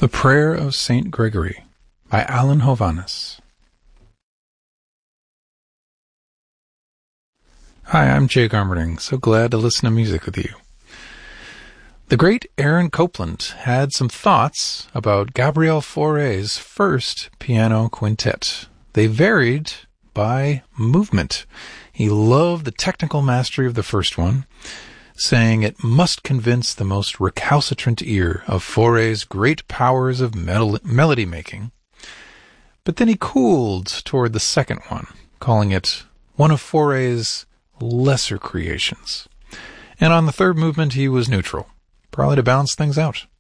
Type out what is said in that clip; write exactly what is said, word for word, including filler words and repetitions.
The Prayer of Saint Gregory by Alan Hovhaness. Hi, I'm Jay Garmerding. So glad to listen to music with you. The great Aaron Copland had some thoughts about Gabriel Fauré's first piano quintet. They varied by movement. He loved the technical mastery of the first one, saying it must convince the most recalcitrant ear of Fauré's great powers of mel- melody making. But then he cooled toward the second one, calling it one of Fauré's lesser creations. And on the third movement he was neutral, probably to balance things out.